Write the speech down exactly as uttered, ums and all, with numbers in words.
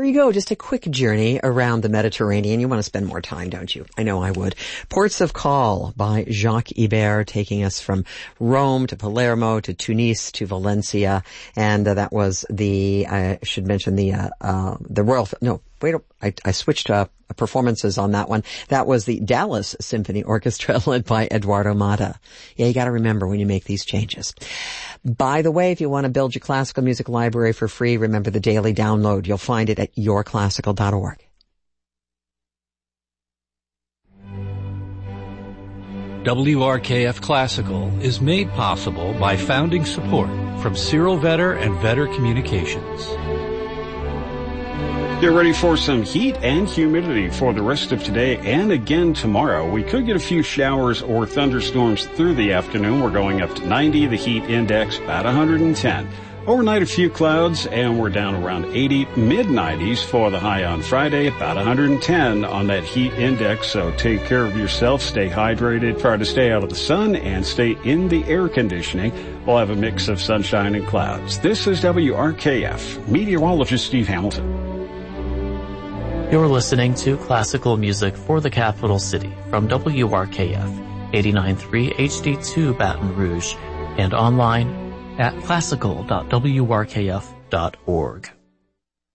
There you go, just a quick journey around the Mediterranean. You want to spend more time, don't you? I know I would. Ports of Call by Jacques Ibert, taking us from Rome to Palermo to Tunis to Valencia. And uh, that was the, I should mention the, uh, uh, the Royal, no, wait, I, I switched uh, performances on that one. That was the Dallas Symphony Orchestra led by Eduardo Mata. Yeah, you got to remember when you make these changes. By the way, if you want to build your classical music library for free, remember the daily download. You'll find it at your classical dot org. W R K F Classical is made possible by founding support from Cyril Vetter and Vetter Communications. Get ready for some heat and humidity for the rest of today and again tomorrow. We could get a few showers or thunderstorms through the afternoon. We're going up to ninety, the heat index about one hundred ten. Overnight, a few clouds, and we're down around eighty, mid nineties for the high on Friday, about one hundred ten on that heat index. So take care of yourself, stay hydrated, try to stay out of the sun, and stay in the air conditioning. We'll have a mix of sunshine and clouds. This is W R K F, meteorologist Steve Hamilton. You're listening to classical music for the capital city from W R K F, eighty-nine point three H D two Baton Rouge, and online at classical dot w r k f dot org.